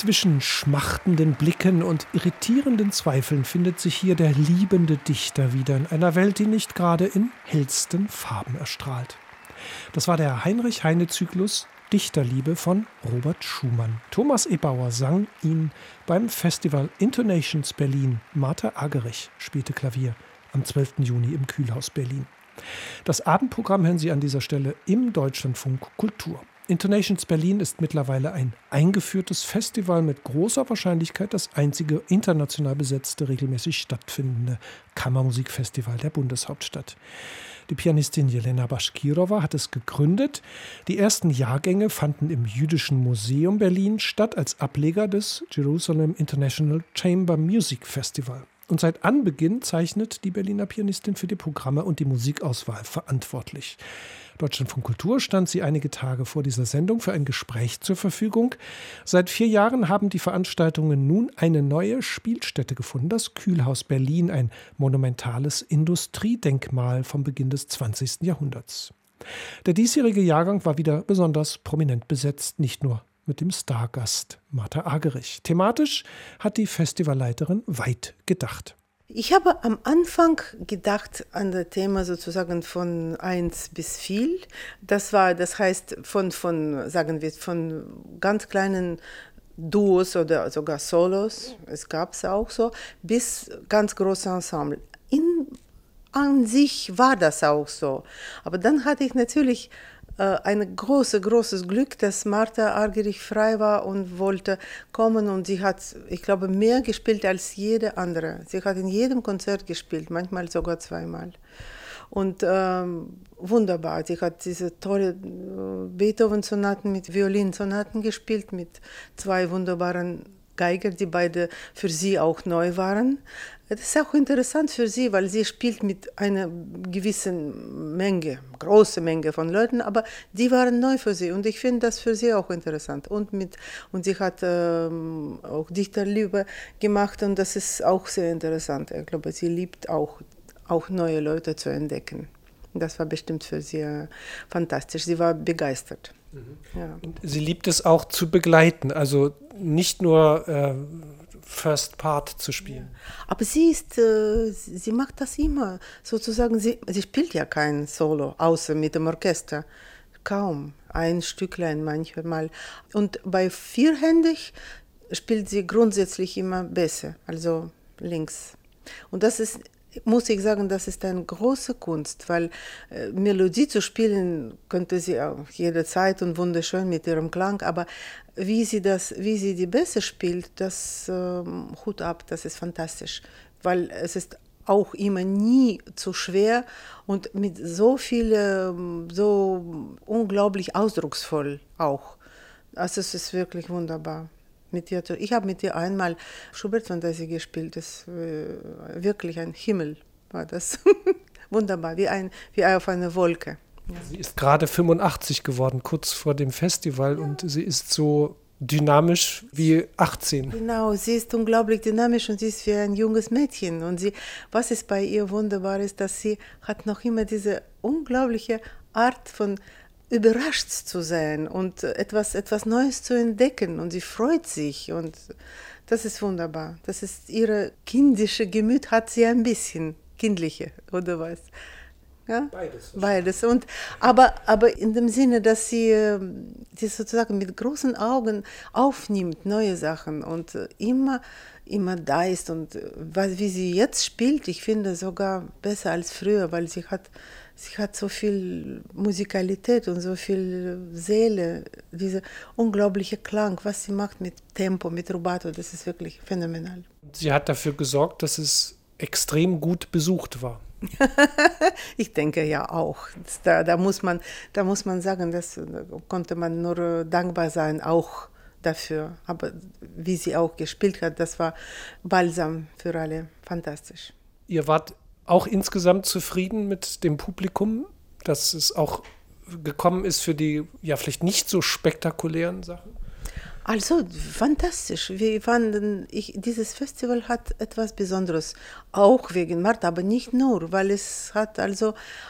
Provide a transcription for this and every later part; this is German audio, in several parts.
Zwischen schmachtenden Blicken und irritierenden Zweifeln findet sich hier der liebende Dichter wieder in einer Welt, die nicht gerade in hellsten Farben erstrahlt. Das war der Heinrich-Heine-Zyklus Dichterliebe von Robert Schumann. Thomas Ebauer sang ihn beim Festival Intonations Berlin. Martha Argerich spielte Klavier am 12. Juni im Kühlhaus Berlin. Das Abendprogramm hören Sie an dieser Stelle im Deutschlandfunk Kultur. Intonations Berlin ist mittlerweile ein eingeführtes Festival mit großer Wahrscheinlichkeit das einzige international besetzte, regelmäßig stattfindende Kammermusikfestival der Bundeshauptstadt. Die Pianistin Jelena Baschkirowa hat es gegründet. Die ersten Jahrgänge fanden im Jüdischen Museum Berlin statt als Ableger des Jerusalem International Chamber Music Festival. Und seit Anbeginn zeichnet die Berliner Pianistin für die Programme und die Musikauswahl verantwortlich. Deutschlandfunk Kultur stand sie einige Tage vor dieser Sendung für ein Gespräch zur Verfügung. Seit 4 Jahren haben die Veranstaltungen nun eine neue Spielstätte gefunden, das Kühlhaus Berlin, ein monumentales Industriedenkmal vom Beginn des 20. Jahrhunderts. Der diesjährige Jahrgang war wieder besonders prominent besetzt, nicht nur mit dem Stargast Martha Argerich. Thematisch hat die Festivalleiterin weit gedacht. Ich habe am Anfang gedacht an das Thema sozusagen von 1 bis viel. Das heißt von ganz kleinen Duos oder sogar Solos, es gab es auch so, bis ganz große Ensemble. An sich war das auch so. Aber dann hatte ich natürlich ein großes Glück, dass Martha Argerich frei war und wollte kommen, und sie hat, ich glaube, mehr gespielt als jede andere. Sie hat in jedem Konzert gespielt, manchmal sogar 2-mal. Und wunderbar, sie hat diese tolle Beethoven-Sonaten mit Violinsonaten gespielt, mit 2 wunderbaren Geiger, die beide für sie auch neu waren. Das ist auch interessant für sie, weil sie spielt mit einer gewissen Menge, große Menge von Leuten, aber die waren neu für sie, und ich finde das für sie auch interessant. Und sie hat auch Dichterliebe gemacht, und das ist auch sehr interessant. Ich glaube, sie liebt auch neue Leute zu entdecken. Das war bestimmt für sie fantastisch. Sie war begeistert. Ja. Und sie liebt es auch zu begleiten, also nicht nur First Part zu spielen. Aber sie macht das immer. Sozusagen, sie spielt ja kein Solo, außer mit dem Orchester. Kaum. Ein Stücklein manchmal. Und bei vierhändig spielt sie grundsätzlich immer besser, also links. Und das ist, muss ich sagen, das ist eine große Kunst, weil Melodie zu spielen könnte sie auch jederzeit und wunderschön mit ihrem Klang, aber wie sie die besser spielt, das Hut ab, das ist fantastisch, weil es ist auch immer nie zu schwer und mit so unglaublich ausdrucksvoll auch. Also es ist wirklich wunderbar. Ich habe mit ihr einmal Schubert-Fantasie gespielt. Das wirklich ein Himmel war das. Wunderbar, wie auf einer Wolke. Ja. Sie ist gerade 85 geworden, kurz vor dem Festival, ja. Und sie ist so dynamisch wie 18. Genau, sie ist unglaublich dynamisch und sie ist wie ein junges Mädchen. Und was ist bei ihr wunderbar ist, dass sie hat noch immer diese unglaubliche Art von überrascht zu sein und etwas Neues zu entdecken, und sie freut sich, und das ist wunderbar. Das ist ihre kindische Gemüt, hat sie ein bisschen kindliche, oder was? Ja? Beides. Und, aber in dem Sinne, dass sie sozusagen mit großen Augen aufnimmt, neue Sachen, und immer da ist, und wie sie jetzt spielt, ich finde sogar besser als früher, weil sie hat so viel Musikalität und so viel Seele, dieser unglaubliche Klang, was sie macht mit Tempo, mit Rubato, das ist wirklich phänomenal. Sie hat dafür gesorgt, dass es extrem gut besucht war. Ich denke ja auch. Da muss man sagen, das konnte man nur dankbar sein, auch dafür. Aber wie sie auch gespielt hat, das war Balsam für alle, fantastisch. Ihr wart auch insgesamt zufrieden mit dem Publikum, dass es auch gekommen ist für die ja vielleicht nicht so spektakulären Sachen? Also fantastisch. Wir fanden, dieses Festival hat etwas Besonderes, auch wegen Martha, aber nicht nur, weil es hat also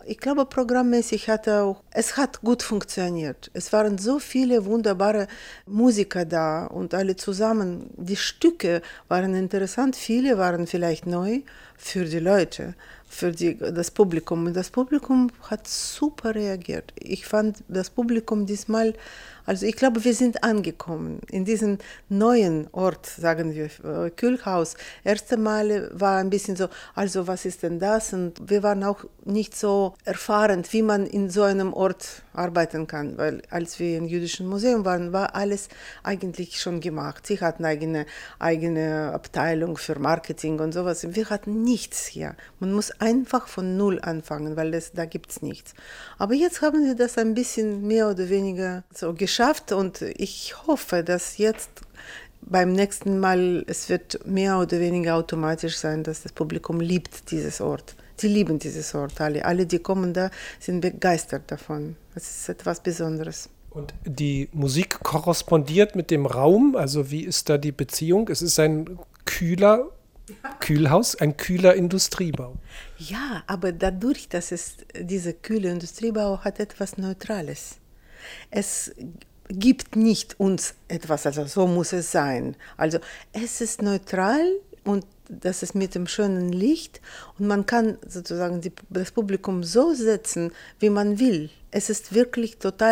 Ich glaube, programmmäßig es hat gut funktioniert. Es waren so viele wunderbare Musiker da und alle zusammen. Die Stücke waren interessant, viele waren vielleicht neu für die Leute, für das Publikum. Und das Publikum hat super reagiert. Ich fand das Publikum diesmal, also ich glaube, wir sind angekommen in diesen neuen Ort, sagen wir, Kühlhaus. Erste Mal war ein bisschen so, also was ist denn das? Und wir waren auch nicht so erfahren, wie man in so einem Ort arbeiten kann, weil als wir im Jüdischen Museum waren, war alles eigentlich schon gemacht. Sie hatten eigene Abteilung für Marketing und sowas. Wir hatten nichts hier. Man muss einfach von Null anfangen, weil da gibt es nichts. Aber jetzt haben wir das ein bisschen mehr oder weniger so geschafft und ich hoffe, dass jetzt beim nächsten Mal es wird mehr oder weniger automatisch sein, dass das Publikum liebt dieses Ort. Die lieben dieses Ort, alle, die kommen da, sind begeistert davon. Es ist etwas Besonderes. Und die Musik korrespondiert mit dem Raum, also wie ist da die Beziehung? Es ist ein Kühlhaus, ein kühler Industriebau. Ja, aber dadurch, dass dieser kühle Industriebau hat etwas Neutrales. Es gibt nicht uns etwas, also so muss es sein. Also es ist neutral und das ist mit dem schönen Licht und man kann sozusagen das Publikum so setzen, wie man will. Es ist wirklich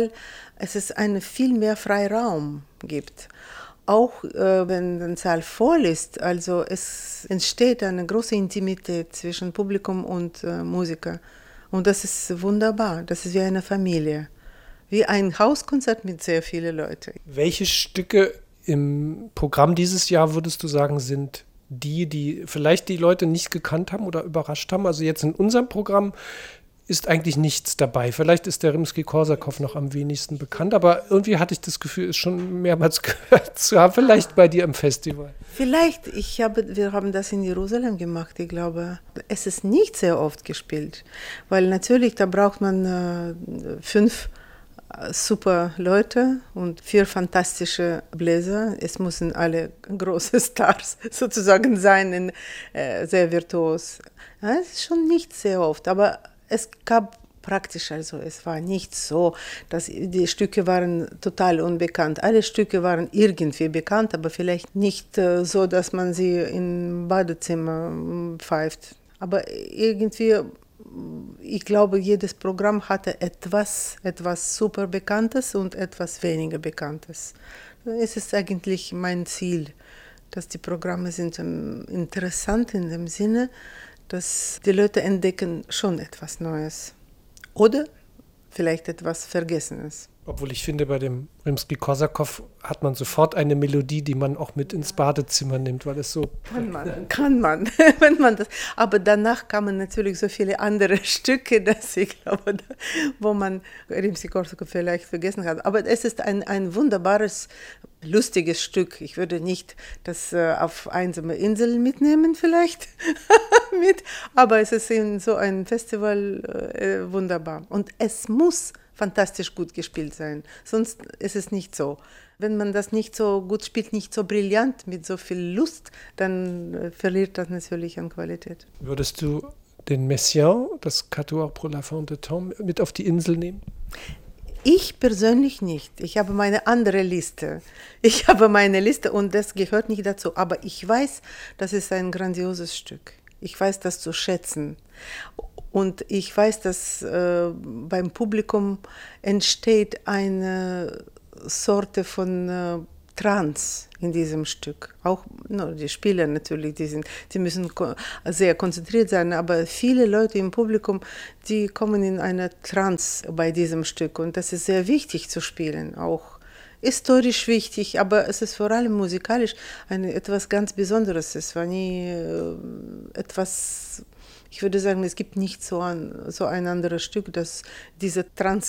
es ist viel mehr Freiraum gibt. Auch wenn der Saal voll ist, also es entsteht eine große Intimität zwischen Publikum und Musiker. Und das ist wunderbar, das ist wie eine Familie. Wie ein Hauskonzert mit sehr vielen Leuten. Welche Stücke im Programm dieses Jahr würdest du sagen, sind die vielleicht die Leute nicht gekannt haben oder überrascht haben? Also jetzt in unserem Programm ist eigentlich nichts dabei. Vielleicht ist der Rimskij-Korsakow noch am wenigsten bekannt, aber irgendwie hatte ich das Gefühl, es schon mehrmals gehört zu haben. Vielleicht bei dir im Festival. Vielleicht, wir haben das in Jerusalem gemacht, ich glaube. Es ist nicht sehr oft gespielt, weil natürlich, da braucht man 5 super Leute und 4 fantastische Bläser. Es müssen alle große Stars sozusagen sein, sehr virtuos. Ja, es ist schon nicht sehr oft, aber es gab praktisch, also es war nicht so, dass die Stücke waren total unbekannt. Alle Stücke waren irgendwie bekannt, aber vielleicht nicht so, dass man sie im Badezimmer pfeift. Aber irgendwie, ich glaube, jedes Programm hatte etwas super Bekanntes und etwas weniger Bekanntes. Es ist eigentlich mein Ziel, dass die Programme sind interessant in dem Sinne, dass die Leute entdecken schon etwas Neues. Oder vielleicht etwas Vergessenes. Obwohl ich finde, bei dem Rimskij-Korsakow hat man sofort eine Melodie, die man auch mit ins Badezimmer nimmt, weil es so... Kann man, wenn man das... Aber danach kamen natürlich so viele andere Stücke, dass ich glaube, wo man Rimskij-Korsakow vielleicht vergessen hat. Aber es ist ein wunderbares, lustiges Stück. Ich würde nicht das auf einsame Insel mitnehmen vielleicht, aber es ist in so einem Festival wunderbar. Und es muss fantastisch gut gespielt sein, sonst ist es nicht so. Wenn man das nicht so gut spielt, nicht so brillant, mit so viel Lust, dann verliert das natürlich an Qualität. Würdest du den Messiaen, das Quatuor pour la fin de temps, mit auf die Insel nehmen? Ich persönlich nicht. Ich habe meine andere Liste. Ich habe meine Liste und das gehört nicht dazu. Aber ich weiß, das ist ein grandioses Stück. Ich weiß das zu schätzen. Und ich weiß, dass beim Publikum entsteht eine Sorte von Trance in diesem Stück. Auch die Spieler natürlich, die müssen sehr konzentriert sein, aber viele Leute im Publikum, die kommen in eine Trance bei diesem Stück. Und das ist sehr wichtig zu spielen, auch historisch wichtig, aber es ist vor allem musikalisch etwas ganz Besonderes. Es war nie etwas... Ich würde sagen, es gibt nicht so ein anderes Stück, das diese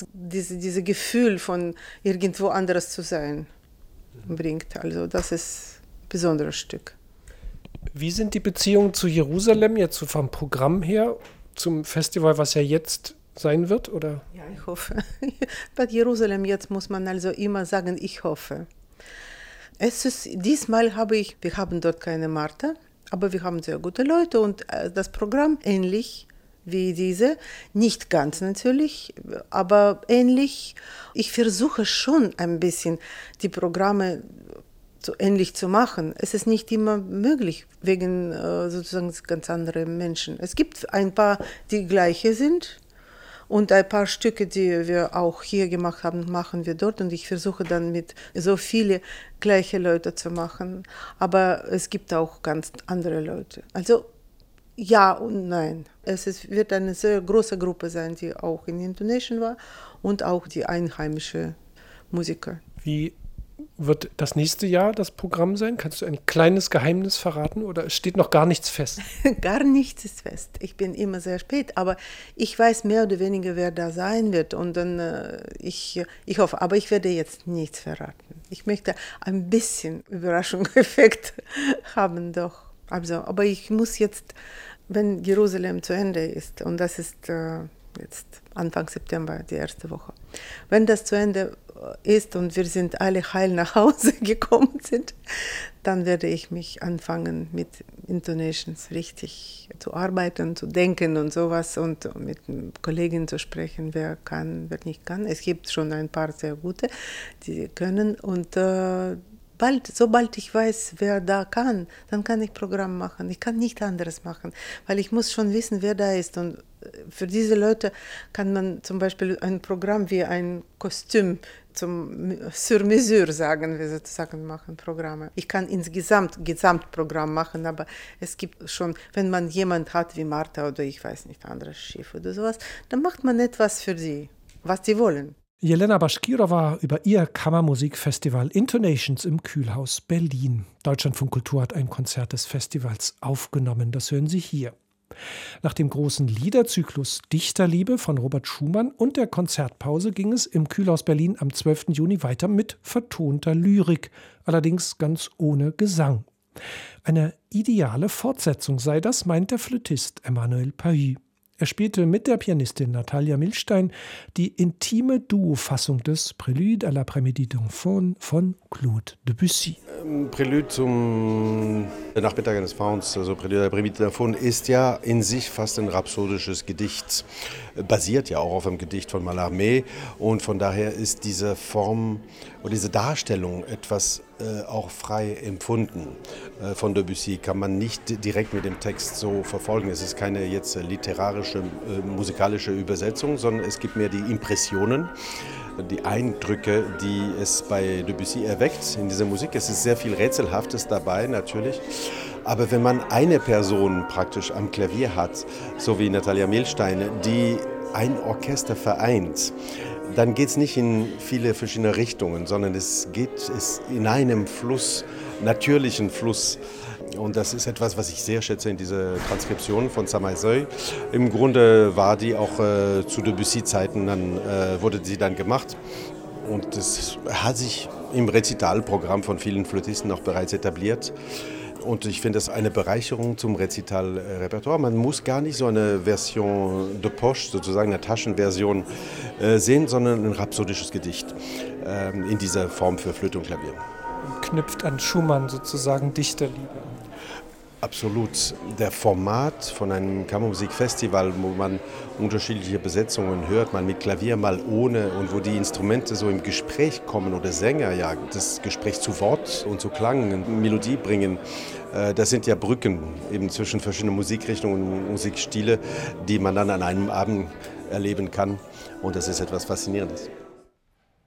Gefühl von irgendwo anderes zu sein bringt. Also das ist ein besonderes Stück. Wie sind die Beziehungen zu Jerusalem jetzt so vom Programm her, zum Festival, was ja jetzt sein wird? Oder? Ja, ich hoffe. Bei Jerusalem jetzt muss man also immer sagen, ich hoffe. Diesmal wir haben dort keine Martha, aber wir haben sehr gute Leute und das Programm ähnlich wie diese. Nicht ganz natürlich, aber ähnlich. Ich versuche schon ein bisschen die Programme so ähnlich zu machen. Es ist nicht immer möglich, wegen sozusagen ganz anderen Menschen. Es gibt ein paar, die gleiche sind. Und ein paar Stücke, die wir auch hier gemacht haben, machen wir dort. Und ich versuche dann mit so viele gleiche Leute zu machen. Aber es gibt auch ganz andere Leute. Also ja und nein. Wird eine sehr große Gruppe sein, die auch in Intonation war und auch die einheimische Musiker. Wie wird das nächste Jahr das Programm sein? Kannst du ein kleines Geheimnis verraten oder es steht noch gar nichts fest? Gar nichts ist fest. Ich bin immer sehr spät, aber ich weiß mehr oder weniger, wer da sein wird. Und dann, ich hoffe, aber ich werde jetzt nichts verraten. Ich möchte ein bisschen Überraschungseffekt haben doch. Also, aber ich muss jetzt, wenn Jerusalem zu Ende ist, und das ist jetzt Anfang September, die erste Woche, wenn das zu Ende ist und wir sind alle heil nach Hause gekommen sind, dann werde ich mich anfangen mit Intonations richtig zu arbeiten, zu denken und sowas und mit Kollegen zu sprechen, wer kann, wer nicht kann. Es gibt schon ein paar sehr gute, die können und sobald ich weiß, wer da kann, dann kann ich Programm machen. Ich kann nichts anderes machen, weil ich muss schon wissen, wer da ist. Und für diese Leute kann man zum Beispiel ein Programm wie ein Kostüm sur mesure, sagen wir sozusagen, machen Programme. Ich kann Gesamtprogramm machen, aber es gibt schon, wenn man jemand hat wie Martha oder ich weiß nicht, anderes Schiff oder sowas, dann macht man etwas für sie, was sie wollen. Jelena Baschkirowa über ihr Kammermusikfestival Intonations im Kühlhaus Berlin. Deutschlandfunk Kultur hat ein Konzert des Festivals aufgenommen. Das hören Sie hier. Nach dem großen Liederzyklus Dichterliebe von Robert Schumann und der Konzertpause ging es im Kühlhaus Berlin am 12. Juni weiter mit vertonter Lyrik, allerdings ganz ohne Gesang. Eine ideale Fortsetzung sei das, meint der Flötist Emmanuel Pahü. Er spielte mit der Pianistin Natalia Milstein die intime Duo-Fassung des Prélude à l'après-midi d'Enfant von Claude Debussy. Prélude zum Nachmittag eines Fauns, also Prélude à l'après-midi d'Enfant, ist ja in sich fast ein rhapsodisches Gedicht, basiert ja auch auf einem Gedicht von Mallarmé und von daher ist diese Form oder diese Darstellung etwas auch frei empfunden. Von Debussy kann man nicht direkt mit dem Text so verfolgen. Es ist keine jetzt literarische, musikalische Übersetzung, sondern es gibt mehr die Impressionen, die Eindrücke, die es bei Debussy erweckt in dieser Musik. Es ist sehr viel Rätselhaftes dabei natürlich. Aber wenn man eine Person praktisch am Klavier hat, so wie Natalia Milstein, die ein Orchester vereint, dann geht es nicht in viele verschiedene Richtungen, sondern es geht in einem Fluss, natürlichen Fluss. Und das ist etwas, was ich sehr schätze in dieser Transkription von Samaiseuil. Im Grunde war die auch zu Debussy-Zeiten, wurde sie dann gemacht. Und das hat sich im Rezitalprogramm von vielen Flötisten auch bereits etabliert. Und ich finde das eine Bereicherung zum Rezitalrepertoire. Man muss gar nicht so eine Version de poche, sozusagen eine Taschenversion sehen, sondern ein rhapsodisches Gedicht in dieser Form für Flöte und Klavier. Knüpft an Schumann sozusagen Dichterliebe. Absolut. Der Format von einem Kammermusikfestival, wo man unterschiedliche Besetzungen hört, mal mit Klavier, mal ohne und wo die Instrumente so im Gespräch kommen oder Sänger ja das Gespräch zu Wort und zu Klang und Melodie bringen, das sind ja Brücken eben zwischen verschiedenen Musikrichtungen und Musikstile, die man dann an einem Abend erleben kann und das ist etwas Faszinierendes.